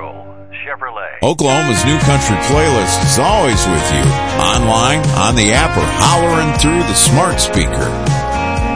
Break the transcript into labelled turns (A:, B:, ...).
A: Chevrolet.
B: Oklahoma's New Country playlist is always with you, online, on the app, or hollering through the smart speaker.